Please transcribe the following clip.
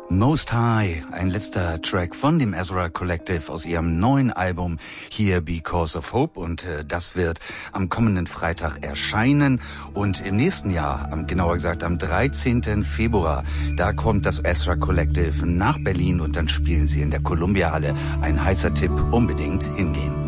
Most High, ein letzter Track von dem Ezra Collective aus ihrem neuen Album Here Because of Hope, und das wird am kommenden Freitag erscheinen, und im nächsten Jahr, genauer gesagt am 13. Februar, da kommt das Ezra Collective nach Berlin und dann spielen sie in der Columbia Halle. Ein heißer Tipp, unbedingt hingehen.